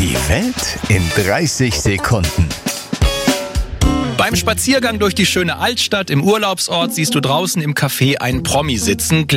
Die Welt in 30 Sekunden. Beim Spaziergang durch die schöne Altstadt im Urlaubsort siehst du draußen im Café einen Promi sitzen.